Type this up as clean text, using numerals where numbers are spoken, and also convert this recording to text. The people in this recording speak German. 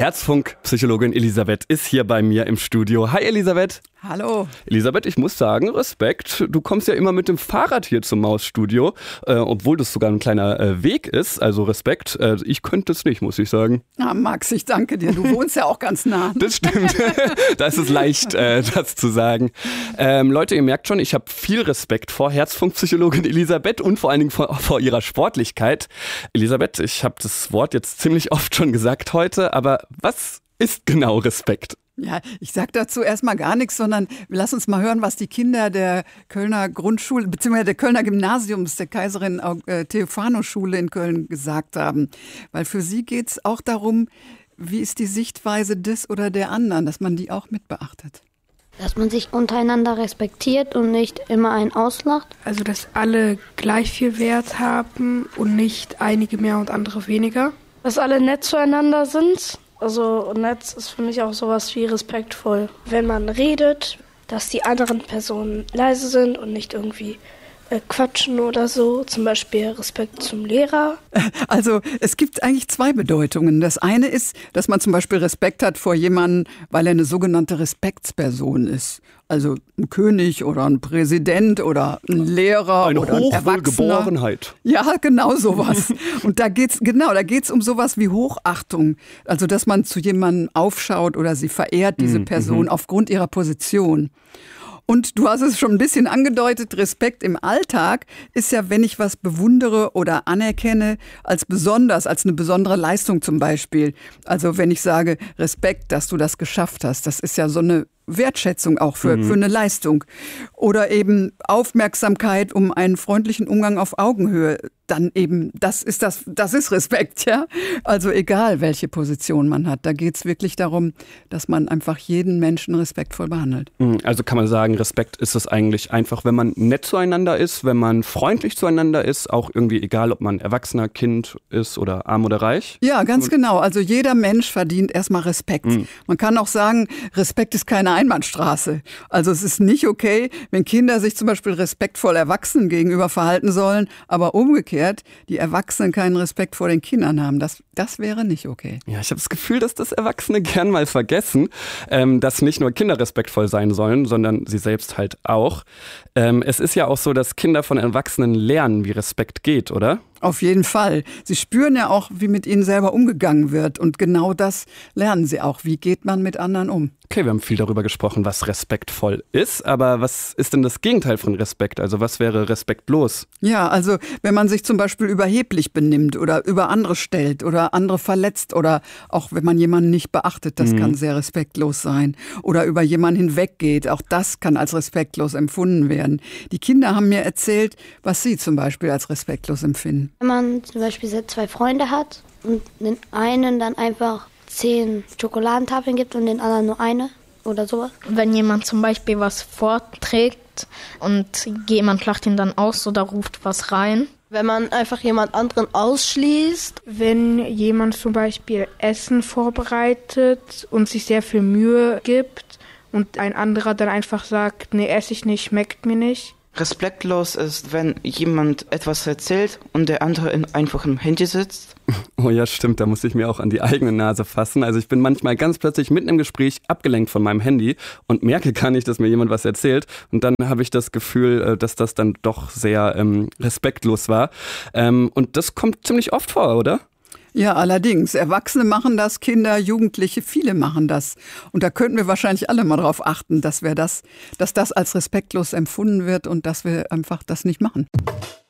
Herzfunk-Psychologin Elisabeth ist hier bei mir im Studio. Hi Elisabeth. Hallo. Elisabeth, ich muss sagen, Respekt. Du kommst ja immer mit dem Fahrrad hier zum Mausstudio, obwohl das sogar ein kleiner Weg ist. Also Respekt. Ich könnte es nicht, muss ich sagen. Na, Max, ich danke dir. Du wohnst ja auch ganz nah. Das stimmt. Da ist es leicht, das zu sagen. Leute, ihr merkt schon, ich habe viel Respekt vor Herzfunk-Psychologin Elisabeth und vor allen Dingen vor ihrer Sportlichkeit. Elisabeth, ich habe das Wort jetzt ziemlich oft schon gesagt heute, aber was ist genau Respekt? Ja, ich sag dazu erstmal gar nichts, sondern lass uns mal hören, was die Kinder der Kölner Grundschule bzw. der Kölner Gymnasiums der Kaiserin Theophano-Schule in Köln gesagt haben. Weil für sie geht es auch darum, wie ist die Sichtweise des oder der anderen, dass man die auch mit beachtet. Dass man sich untereinander respektiert und nicht immer einen auslacht. Also, dass alle gleich viel Wert haben und nicht einige mehr und andere weniger. Dass alle nett zueinander sind. Also nett ist für mich auch sowas wie respektvoll. Wenn man redet, dass die anderen Personen leise sind und nicht irgendwie quatschen oder so. Zum Beispiel Respekt zum Lehrer. Also es gibt eigentlich zwei Bedeutungen. Das eine ist, dass man zum Beispiel Respekt hat vor jemandem, weil er eine sogenannte Respektsperson ist. Also ein König oder ein Präsident oder ein Lehrer eine oder ein Erwachsener. Hochwohlgeborenheit. Ja, genau sowas. Und da geht's um sowas wie Hochachtung. Also dass man zu jemandem aufschaut oder sie verehrt, diese Person, aufgrund ihrer Position. Und du hast es schon ein bisschen angedeutet, Respekt im Alltag ist ja, wenn ich was bewundere oder anerkenne, als eine besondere Leistung zum Beispiel. Also wenn ich sage, Respekt, dass du das geschafft hast, das ist ja so eine Wertschätzung auch für eine Leistung. Oder eben Aufmerksamkeit um einen freundlichen Umgang auf Augenhöhe. Dann eben, das ist Respekt, ja. Also egal, welche Position man hat. Da geht es wirklich darum, dass man einfach jeden Menschen respektvoll behandelt. Also kann man sagen, Respekt ist es eigentlich einfach, wenn man nett zueinander ist, wenn man freundlich zueinander ist, auch irgendwie egal, ob man Erwachsener, Kind ist oder arm oder reich. Ja, ganz genau. Also jeder Mensch verdient erstmal Respekt. Man kann auch sagen, Respekt ist keine Einbahnstraße. Also es ist nicht okay, wenn Kinder sich zum Beispiel respektvoll Erwachsenen gegenüber verhalten sollen, aber umgekehrt die Erwachsenen keinen Respekt vor den Kindern haben. Das wäre nicht okay. Ja, ich habe das Gefühl, dass das Erwachsene gern mal vergessen, dass nicht nur Kinder respektvoll sein sollen, sondern sie selbst halt auch. Es ist ja auch so, dass Kinder von Erwachsenen lernen, wie Respekt geht, oder? Auf jeden Fall. Sie spüren ja auch, wie mit ihnen selber umgegangen wird. Und genau das lernen sie auch. Wie geht man mit anderen um? Okay, wir haben viel darüber gesprochen, was respektvoll ist. Aber was ist denn das Gegenteil von Respekt? Also was wäre respektlos? Ja, also wenn man sich zum Beispiel überheblich benimmt oder über andere stellt oder andere verletzt oder auch wenn man jemanden nicht beachtet, das kann sehr respektlos sein. Oder über jemanden hinweggeht, auch das kann als respektlos empfunden werden. Die Kinder haben mir erzählt, was sie zum Beispiel als respektlos empfinden. Wenn man zum Beispiel 2 Freunde hat und den einen dann einfach 10 Schokoladentafeln gibt und den anderen nur eine oder sowas. Wenn jemand zum Beispiel was vorträgt und jemand lacht ihn dann aus oder ruft was rein. Wenn man einfach jemand anderen ausschließt. Wenn jemand zum Beispiel Essen vorbereitet und sich sehr viel Mühe gibt und ein anderer dann einfach sagt, nee, esse ich nicht, schmeckt mir nicht. Respektlos ist, wenn jemand etwas erzählt und der andere einfach im Handy sitzt. Oh ja, stimmt, da muss ich mir auch an die eigene Nase fassen. Also ich bin manchmal ganz plötzlich mitten im Gespräch abgelenkt von meinem Handy und merke gar nicht, dass mir jemand was erzählt. Und dann habe ich das Gefühl, dass das dann doch sehr respektlos war. Und das kommt ziemlich oft vor, oder? Ja, allerdings. Erwachsene machen das, Kinder, Jugendliche, viele machen das. Und da könnten wir wahrscheinlich alle mal drauf achten, dass das als respektlos empfunden wird und dass wir einfach das nicht machen.